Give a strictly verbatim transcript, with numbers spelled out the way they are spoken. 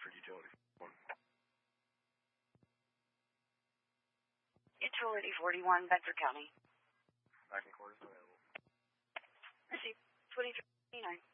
Bedford Utility. Utility forty-one, Bedford County. Back in quarters available. Receive twenty-three nine.